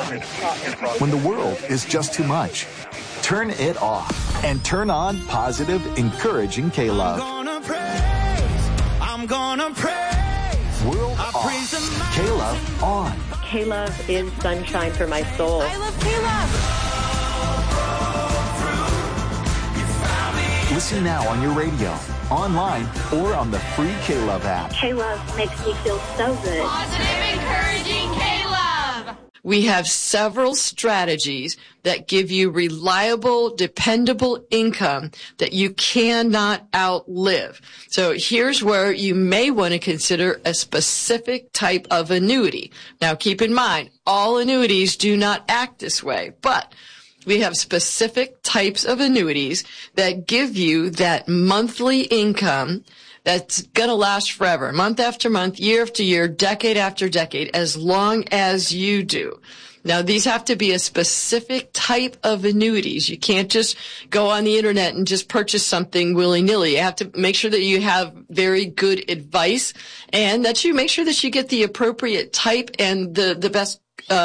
When the world is just too much, turn it off and turn on positive, encouraging K-Love. I'm gonna praise. World off. K-Love on. K-Love is sunshine for my soul. I love K-Love. Listen now on your radio, online, or on the free K-Love app. K-Love makes me feel so good. Positive, encouraging K-Love. We have several strategies that give you reliable, dependable income that you cannot outlive. So here's where you may want to consider a specific type of annuity. Now keep in mind, all annuities do not act this way, but we have specific types of annuities that give you that monthly income that's going to last forever, month after month, year after year, decade after decade, as long as you do. Now, these have to be a specific type of annuities. You can't just go on the internet and just purchase something willy-nilly. You have to make sure that you have very good advice and that you make sure that you get the appropriate type and the best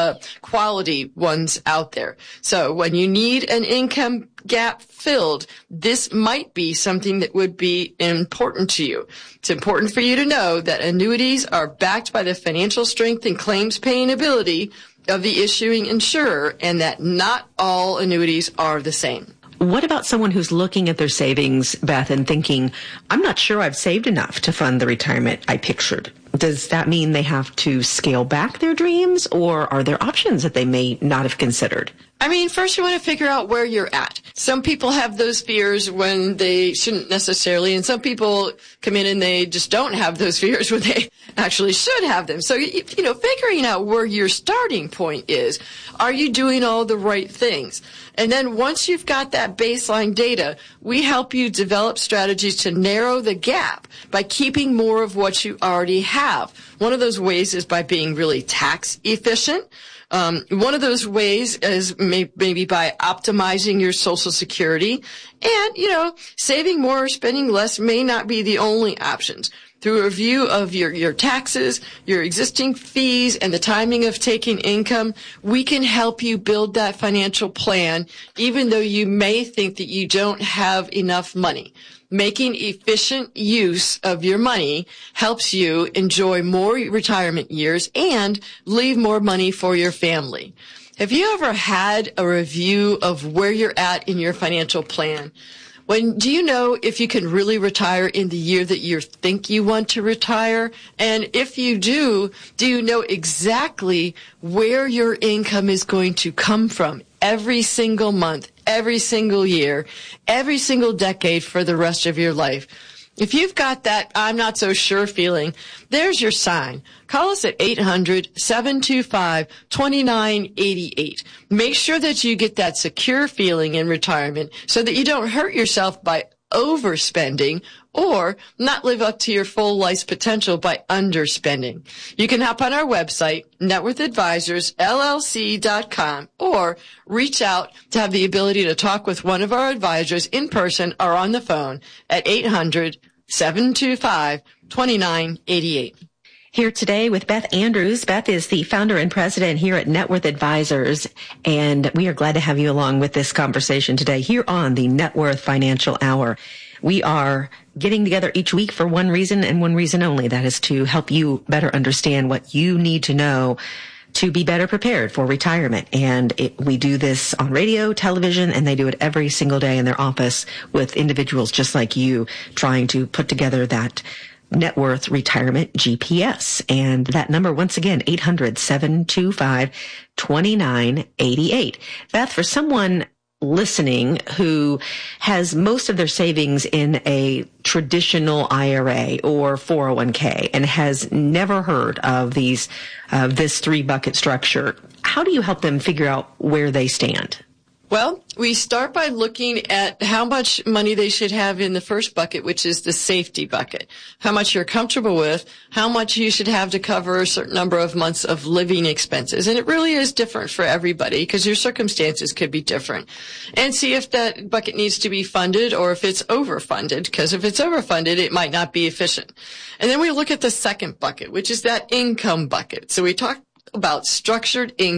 quality ones out there. So when you need an income gap filled, this might be something that would be important to you. It's important for you to know that annuities are backed by the financial strength and claims paying ability of the issuing insurer, and that not all annuities are the same. What about someone who's looking at their savings, Beth, and thinking, I'm not sure I've saved enough to fund the retirement I pictured? Does that mean they have to scale back their dreams, or are there options that they may not have considered? I mean, first you want to figure out where you're at. Some people have those fears when they shouldn't necessarily, and some people come in and they just don't have those fears when they actually should have them. So, figuring out where your starting point is. Are you doing all the right things? And then once you've got that baseline data, we help you develop strategies to narrow the gap by keeping more of what you already have. One of those ways is by being really tax efficient. One of those ways is maybe by optimizing your Social Security. And, saving more or spending less may not be the only options. Through a review of your taxes, your existing fees, and the timing of taking income, we can help you build that financial plan, even though you may think that you don't have enough money. Making efficient use of your money helps you enjoy more retirement years and leave more money for your family. Have you ever had a review of where you're at in your financial plan? Do you know if you can really retire in the year that you think you want to retire? And if you do you know exactly where your income is going to come from every single month, every single year, every single decade for the rest of your life? If you've got that I'm not so sure feeling, there's your sign. Call us at 800-725-2988. Make sure that you get that secure feeling in retirement so that you don't hurt yourself by overspending or not live up to your full life's potential by underspending. You can hop on our website, networthadvisorsllc.com, or reach out to have the ability to talk with one of our advisors in person or on the phone at 800-725-2988. Here today with Beth Andrews. Beth is the founder and president here at Net Worth Advisors, and we are glad to have you along with this conversation today here on the Net Worth Financial Hour. We are getting together each week for one reason and one reason only. That is to help you better understand what you need to know to be better prepared for retirement. And we do this on radio, television, and they do it every single day in their office with individuals just like you trying to put together that Net Worth Retirement GPS. And that number, once again, 800-725-2988. Beth, for someone listening who has most of their savings in a traditional IRA or 401k and has never heard of this 3-bucket structure, how do you help them figure out where they stand? Well, we start by looking at how much money they should have in the first bucket, which is the safety bucket. How much you're comfortable with, how much you should have to cover a certain number of months of living expenses. And it really is different for everybody because your circumstances could be different. And see if that bucket needs to be funded or if it's overfunded, because if it's overfunded, it might not be efficient. And then we look at the second bucket, which is that income bucket. So we talk about structured income.